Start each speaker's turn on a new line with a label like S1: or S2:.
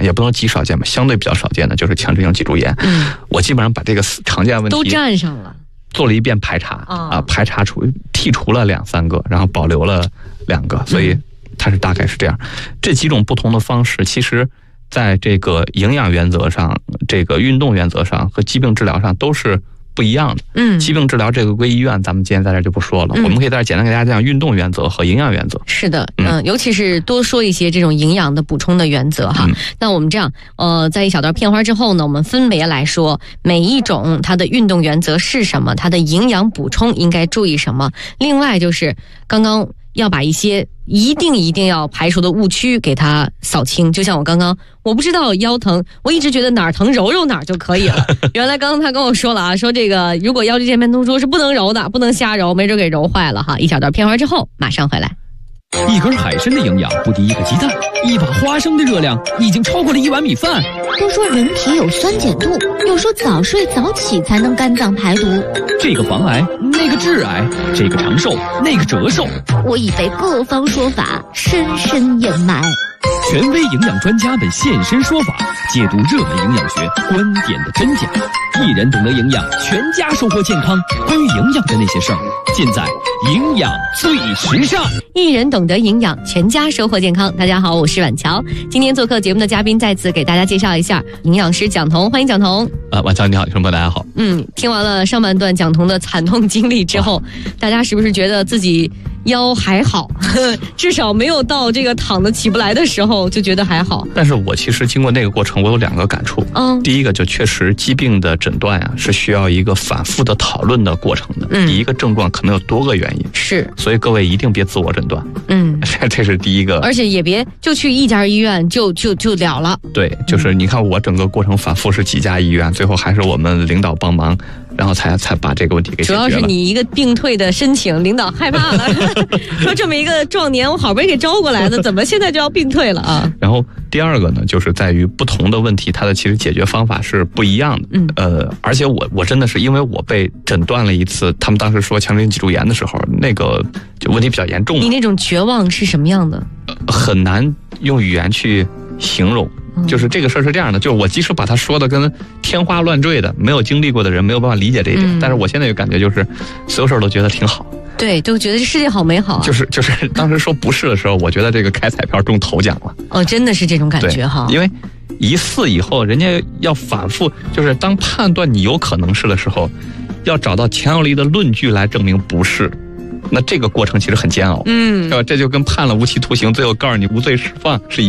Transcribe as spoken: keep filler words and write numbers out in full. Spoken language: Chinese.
S1: 也不能极少见吧，相对比较少见的就是强直性脊柱炎。嗯，我基本上把这个常见问题
S2: 都占上了，
S1: 做了一遍排查、
S2: 哦、
S1: 啊，排查出剔除了两三个，然后保留了两个，所以它是大概是这样。嗯、这几种不同的方式，其实在这个营养原则上、这个运动原则上和疾病治疗上都是不一样的。嗯，疾病治疗这个归医院，咱们今天在这就不说了、嗯。我们可以在这简单给大家讲运动原则和营养原则。
S2: 是的，嗯，嗯尤其是多说一些这种营养的补充的原则哈。嗯、那我们这样，呃，在一小段片花之后呢，我们分别来说每一种它的运动原则是什么，它的营养补充应该注意什么。另外就是刚刚要把一些一定一定要排除的误区给它扫清。就像我刚刚，我不知道腰疼，我一直觉得哪儿疼揉揉哪儿就可以了。原来刚刚他跟我说了啊，说这个如果腰椎间盘突出是不能揉的，不能瞎揉，没准给揉坏了哈。一小段片花之后马上回来。
S3: 一根海参的营养不敌一个鸡蛋，一把花生的热量已经超过了一碗米饭。
S4: 都说人体有酸碱度，又说早睡早起才能肝脏排毒。
S3: 这个防癌，那个致癌，这个长寿，那个折寿。
S4: 我已被各方说法深深掩埋。
S3: 权威营养专家们现身说法，解读热门营养学观点的真假。一人懂得营养，全家收获健康。关于营养的那些事儿，尽在营养最时尚。
S2: 一人懂得营养，全家收获健康。大家好，我是婉乔。今天做客节目的嘉宾再次给大家介绍一下营养师蒋彤，欢迎蒋彤。
S1: 啊，婉乔你好，听众朋友大家好。
S2: 嗯，听完了上半段蒋彤的惨痛经历之后，大家是不是觉得自己腰还好，至少没有到这个躺得起不来的时候，就觉得还好？
S1: 但是我其实经过那个过程，我有两个感触。嗯，第一个就确实疾病的诊断呀、啊，是需要一个反复的讨论的过程的。嗯，第一个症状可能有多个原因，
S2: 是，
S1: 所以各位一定别自我诊断。嗯，这这是第一个，
S2: 而且也别就去一家医院就就就了了。
S1: 对，就是你看我整个过程反复是几家医院，最后还是我们领导帮忙。然后才才把这个问题给解决了。
S2: 主要是你一个病退的申请，领导害怕了，说这么一个壮年，我好不容易给招过来的，怎么现在就要病退了啊？
S1: 然后第二个呢，就是在于不同的问题，它的其实解决方法是不一样的。嗯，呃，而且我我真的是因为我被诊断了一次，他们当时说强直性脊柱炎的时候，那个就问题比较严重。
S2: 你那种绝望是什么样的？
S1: 呃、很难用语言去形容。就是这个事儿是这样的，就是我即使把它说的跟天花乱坠的，没有经历过的人没有办法理解这一点，嗯、但是我现在就感觉就是所有事儿都觉得挺好，
S2: 对，都觉得这世界好美好、啊。
S1: 就是就是当时说不是的时候，我觉得这个开彩票中头奖了。
S2: 哦，真的是这种感觉哈。
S1: 因为一次以后，人家要反复，就是当判断你有可能是的时候，要找到强有力的论据来证明不是。那这个过程其实很煎熬，嗯，这就跟判了无期徒刑，最后告诉你无罪释放是一。